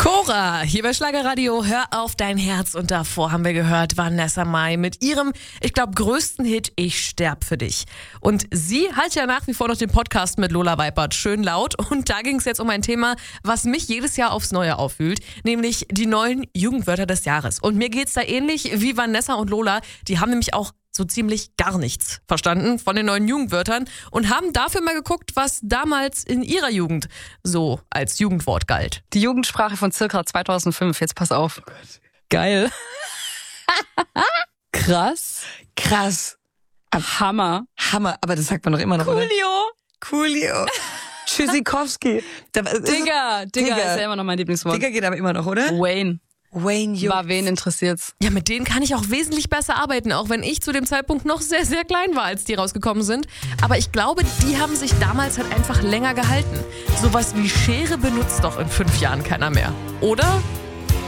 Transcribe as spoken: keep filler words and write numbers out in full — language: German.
Cora, hier bei Schlagerradio, hör auf dein Herz. Und davor haben wir gehört Vanessa Mai mit ihrem, ich glaube, größten Hit Ich sterb für dich. Und sie hat ja nach wie vor noch den Podcast mit Lola Weipert schön laut. Und da ging es jetzt um ein Thema, was mich jedes Jahr aufs Neue aufwühlt, nämlich die neuen Jugendwörter des Jahres. Und mir geht's da ähnlich wie Vanessa und Lola. Die haben nämlich auch so ziemlich gar nichts verstanden von den neuen Jugendwörtern und haben dafür mal geguckt, was damals in ihrer Jugend so als Jugendwort galt. Die Jugendsprache von circa zweitausendfünf, jetzt pass auf. Oh Gott. Geil. Krass. Krass. Hammer. Hammer, aber das sagt man doch immer noch, Coolio. oder? Coolio. Tschüssikowski. Da- ist es- Digga, Digga, Digga. ist ja immer noch mein Lieblingswort. Digga geht aber immer noch, oder? Wayne. Wayne Jupp. War wen interessiert's? Ja, mit denen kann ich auch wesentlich besser arbeiten, auch wenn ich zu dem Zeitpunkt noch sehr, sehr klein war, als die rausgekommen sind. Aber ich glaube, die haben sich damals halt einfach länger gehalten. Sowas wie Schere benutzt doch in fünf Jahren keiner mehr, oder?